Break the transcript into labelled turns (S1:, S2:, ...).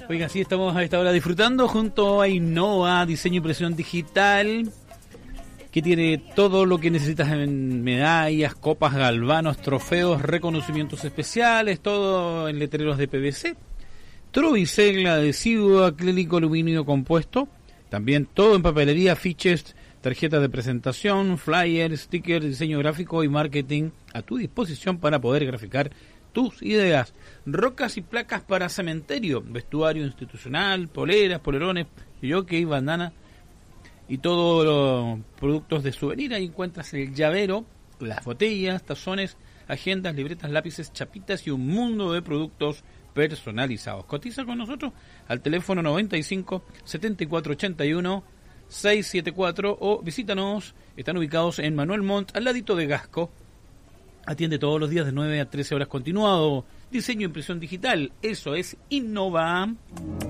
S1: Oigan, sí, estamos a esta hora disfrutando junto a Innova, diseño y impresión digital, que tiene todo lo que necesitas en medallas, copas, galvanos, trofeos, reconocimientos especiales, todo en letreros de PVC, Trovicel, adhesivo, acrílico, aluminio compuesto, también todo en papelería, fiches, tarjetas de presentación, flyers, stickers, diseño gráfico y marketing a tu disposición para poder graficar tus ideas. Rocas y placas para cementerio, vestuario institucional, poleras, polerones, jockey, bandana y todos los productos de souvenir. Ahí encuentras el llavero, las botellas, tazones, agendas, libretas, lápices, chapitas y un mundo de productos personalizados. Cotiza con nosotros al teléfono 95 74 81 674 o visítanos. Están ubicados en Manuel Montt, al ladito de Gasco. Atiende todos los días de 9 a 13 horas continuado. Diseño e impresión digital, eso es Innova.